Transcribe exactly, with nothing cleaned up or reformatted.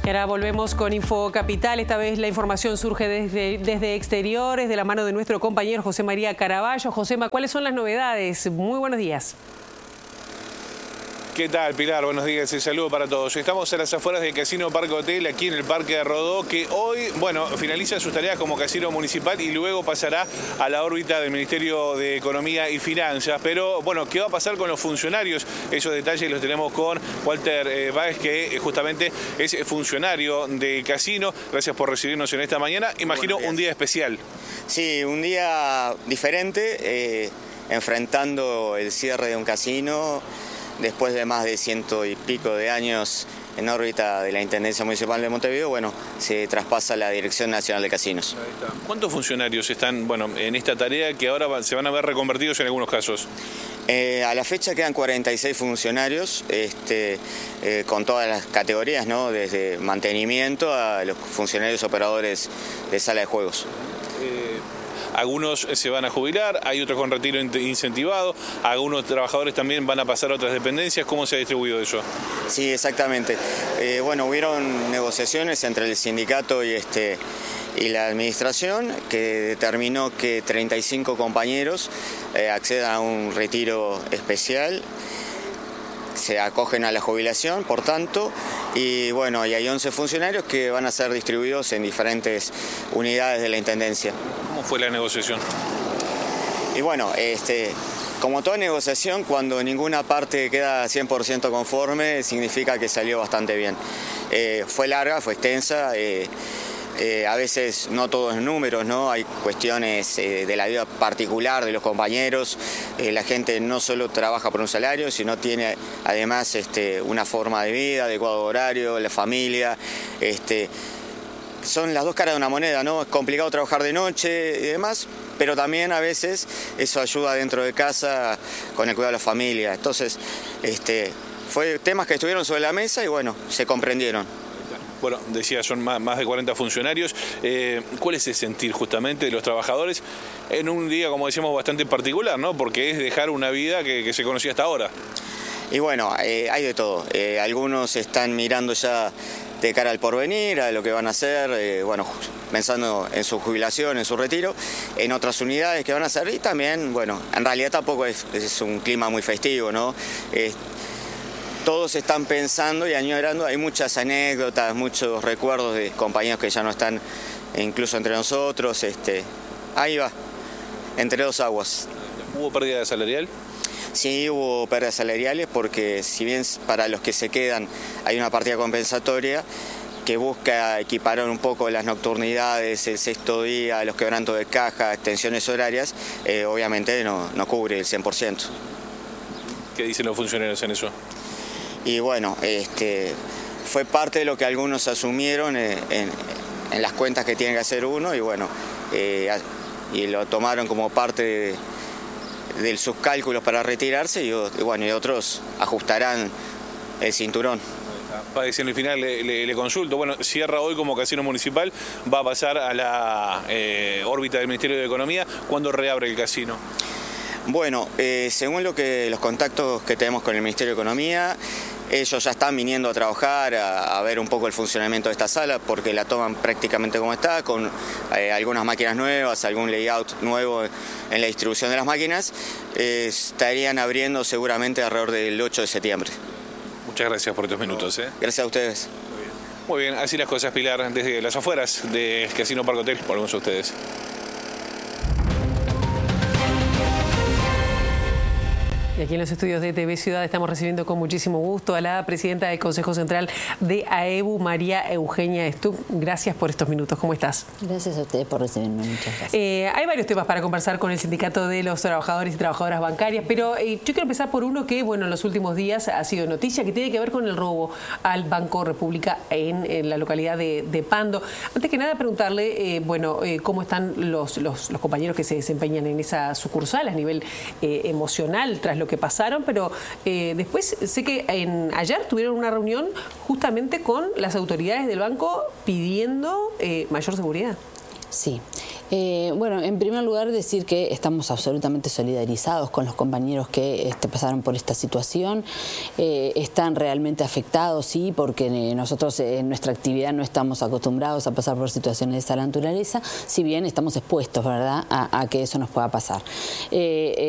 Y ahora volvemos con Info Capital. Esta vez la información surge desde, desde exteriores, de la mano de nuestro compañero José María Caraballo. Josema, ¿cuáles son las novedades? Muy buenos días. ¿Qué tal, Pilar? Buenos días y saludo para todos. Estamos a las afueras del Casino Parque Hotel, aquí en el Parque de Rodó, que hoy, bueno, finaliza sus tareas como casino municipal y luego pasará a la órbita del Ministerio de Economía y Finanzas. Pero, bueno, ¿qué va a pasar con los funcionarios? Esos detalles los tenemos con Walter eh, Báez, que justamente es funcionario del casino. Gracias por recibirnos en esta mañana. Imagino un día especial. Sí, un día diferente, eh, enfrentando el cierre de un casino. Después de más de ciento y pico de años en órbita de la Intendencia Municipal de Montevideo, bueno, se traspasa a la Dirección Nacional de Casinos. ¿Cuántos funcionarios están, bueno, en esta tarea que ahora se van a ver reconvertidos en algunos casos? Eh, a la fecha quedan cuarenta y seis funcionarios, este, eh, con todas las categorías, ¿no? Desde mantenimiento a los funcionarios operadores de sala de juegos. Eh... Algunos se van a jubilar, hay otros con retiro incentivado, algunos trabajadores también van a pasar a otras dependencias. ¿Cómo se ha distribuido eso? Sí, exactamente. Eh, bueno, hubieron negociaciones entre el sindicato y, este, y la administración que determinó que treinta y cinco compañeros eh, accedan a un retiro especial. Se acogen a la jubilación, por tanto, y bueno, y hay once funcionarios que van a ser distribuidos en diferentes unidades de la Intendencia. ¿Cómo fue la negociación? Y bueno, este, como toda negociación, cuando ninguna parte queda cien por ciento conforme, significa que salió bastante bien. Eh, fue larga, fue extensa. Eh, Eh, a veces no todo es números, ¿no? Hay cuestiones eh, de la vida particular de los compañeros. Eh, la gente no solo trabaja por un salario, sino tiene además este, una forma de vida, adecuado horario, la familia. Este, son las dos caras de una moneda, ¿no? Es complicado trabajar de noche y demás, pero también a veces eso ayuda dentro de casa con el cuidado de la familia. Entonces, este, fue temas que estuvieron sobre la mesa y bueno, se comprendieron. Bueno, decía, son más, más de cuarenta funcionarios. Eh, ¿Cuál es el sentir justamente de los trabajadores en un día, como decíamos, bastante particular, ¿no? Porque es dejar una vida que, que se conocía hasta ahora. Y bueno, eh, hay de todo. Eh, algunos están mirando ya de cara al porvenir, a lo que van a hacer, eh, bueno, pensando en su jubilación, en su retiro, en otras unidades que van a hacer y también, bueno, en realidad tampoco es, es un clima muy festivo, ¿no? Eh, Todos están pensando y añorando, hay muchas anécdotas, muchos recuerdos de compañeros que ya no están incluso entre nosotros. Este, ahí va, entre dos aguas. ¿Hubo pérdida salarial? Sí, hubo pérdidas salariales porque si bien para los que se quedan hay una partida compensatoria que busca equiparar un poco las nocturnidades, el sexto día, los quebrantos de caja, extensiones horarias, eh, obviamente no, no cubre el cien por ciento. ¿Qué dicen los funcionarios en eso? Y bueno, este, fue parte de lo que algunos asumieron en, en, en las cuentas que tiene que hacer uno y bueno, eh, y lo tomaron como parte de, de sus cálculos para retirarse y, y bueno, y otros ajustarán el cinturón. Para decir, al final le, le, le consulto, bueno, cierra hoy como casino municipal, va a pasar a la eh, órbita del Ministerio de Economía. ¿Cuándo reabre el casino? Bueno, eh, según lo que los contactos que tenemos con el Ministerio de Economía, ellos ya están viniendo a trabajar, a, a ver un poco el funcionamiento de esta sala, porque la toman prácticamente como está, con eh, algunas máquinas nuevas, algún layout nuevo en la distribución de las máquinas. Eh, estarían abriendo seguramente alrededor del ocho de septiembre. Muchas gracias por estos minutos. ¿eh? Gracias a ustedes. Muy bien, así las cosas, Pilar, desde las afueras del Casino Parque Hotel, volvemos a ustedes. Y aquí en los estudios de T V Ciudad estamos recibiendo con muchísimo gusto a la presidenta del Consejo Central de AEBU, María Eugenia Stuck. Gracias por estos minutos. ¿Cómo estás? Gracias a ustedes por recibirme. Muchas gracias. Eh, hay varios temas para conversar con el Sindicato de los Trabajadores y Trabajadoras Bancarias, pero eh, yo quiero empezar por uno que, bueno, en los últimos días ha sido noticia, que tiene que ver con el robo al Banco República en, en la localidad de, de Pando. Antes que nada, preguntarle, eh, bueno, eh, cómo están los, los, los compañeros que se desempeñan en esa sucursal a nivel eh, emocional tras lo que pasaron, pero eh, después sé que en, ayer tuvieron una reunión justamente con las autoridades del banco pidiendo eh, mayor seguridad. Sí, Eh, bueno, en primer lugar decir que estamos absolutamente solidarizados con los compañeros que este, pasaron por esta situación. Eh, están realmente afectados, sí, porque nosotros en nuestra actividad no estamos acostumbrados a pasar por situaciones de esa naturaleza, si bien estamos expuestos, ¿verdad?, a, a que eso nos pueda pasar. Eh,